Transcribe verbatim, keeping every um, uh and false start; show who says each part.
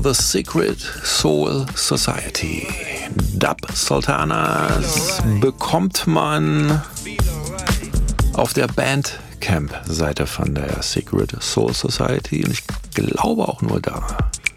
Speaker 1: The Secret Soul Society. Dub Sultanas bekommt man auf der Bandcamp-Seite von der Secret Soul Society und ich glaube auch nur da.